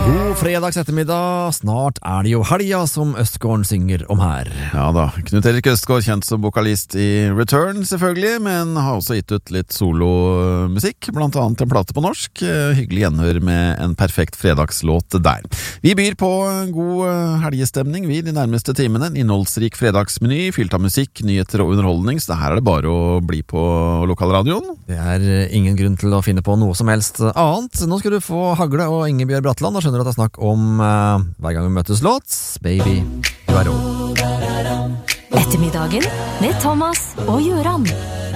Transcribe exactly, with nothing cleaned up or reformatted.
God fredags ettermiddag, snart er det jo helga som Østgården synger om her. Ja da, Knut Erik Østgård, kjent som vokalist i Return selvfølgelig, men har også gitt ut litt solomusikk, blant annet en plate på norsk. Hyggelig gjenhør med en perfekt fredagslåt der. Vi byr på god helgestemning vi de nærmeste timene, en innholdsrik fredagsmeny, fylt av musikk, nyheter og underholdning, så her er det bare å bli på lokalradioen. Det er ingen grunn til å finne på noe som helst annet. Nå skal du få Hagle og Ingebjørg Bratland, da skjønner du at det er snakk om uh, hver gang vi møtes låt, Baby, du er rå. Ettermiddagen med Thomas og Jøran.